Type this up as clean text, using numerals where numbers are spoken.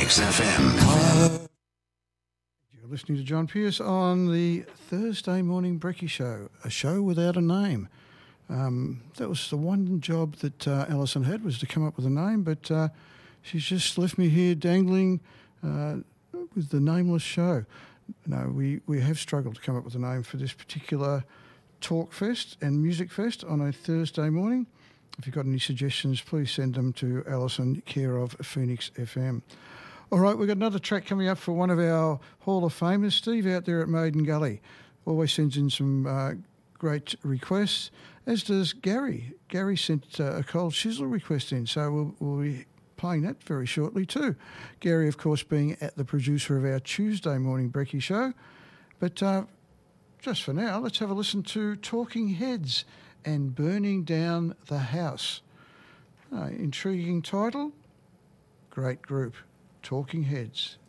Phoenix FM. You're listening to John Pierce on the Thursday Morning Brekkie Show, a show without a name. That was the one job that Alison had, was to come up with a name, but she's just left me here dangling with the nameless show. No, we have struggled to come up with a name for this particular talk fest and music fest on a Thursday morning. If you've got any suggestions, please send them to Alison, care of Phoenix FM. All right, we've got another track coming up for one of our Hall of Famers, Steve, out there at Maiden Gully. Always sends in some great requests, as does Gary. Gary sent a Cold Shizzle request in, so we'll be playing that very shortly too. Gary, of course, being the producer of our Tuesday Morning Brekkie Show. But just for now, let's have a listen to Talking Heads and Burning Down the House. Intriguing title, great group, Talking Heads.